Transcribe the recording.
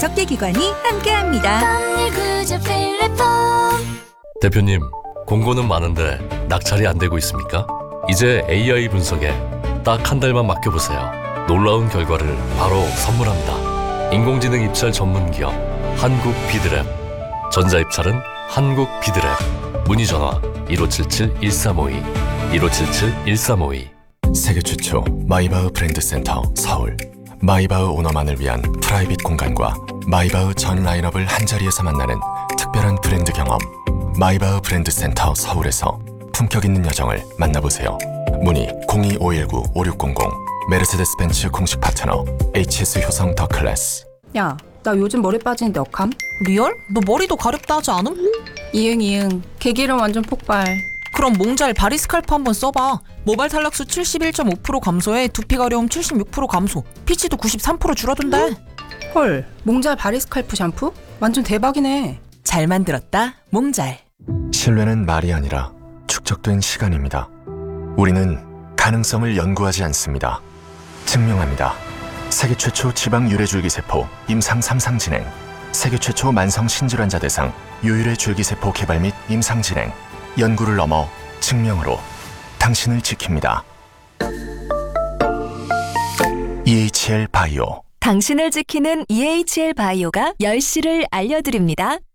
5개 기관이 함께합니다. 대표님, 공고는 많은데 낙찰이 안 되고 있습니까? 이제 AI 분석에 딱 한 달만 맡겨보세요. 놀라운 결과를 바로 선물합니다. 인공지능 입찰 전문 기업 한국 비드랩. 전자 입찰은 한국 비드랩. 문의 전화 1577-1352 1577-1352. 세계 최초 마이바흐 브랜드 센터 서울. 마이바흐 오너만을 위한 프라이빗 공간과 마이바흐 전 라인업을 한자리에서 만나는 특별한 브랜드 경험. 마이바흐 브랜드 센터 서울에서 품격 있는 여정을 만나보세요. 문의 02-519-5600. 메르세데스 벤츠 공식 파트너 HS 효성 더 클래스. 야, 나 요즘 머리 빠지는데 어감? 리얼? 너 머리도 가렵다 하지 않음? 이응 개기름 완전 폭발. 그럼 몽잘 바리스칼프 한번 써봐. 모발 탈락수 71.5% 감소에 두피 가려움 76% 감소, 피치도 93% 줄어든대. 헐, 몽잘 바리스칼프 샴푸? 완전 대박이네. 잘 만들었다, 몽잘. 신뢰는 말이 아니라 축적된 시간입니다. 우리는 가능성을 연구하지 않습니다. 증명합니다. 세계 최초 지방 유래줄기세포 임상 3상 진행. 세계 최초 만성 신질환자 대상 유일의 줄기세포 개발 및 임상 진행. 연구를 넘어 증명으로 당신을 지킵니다. EHL 바이오. 당신을 지키는 EHL 바이오가 10시를 알려드립니다.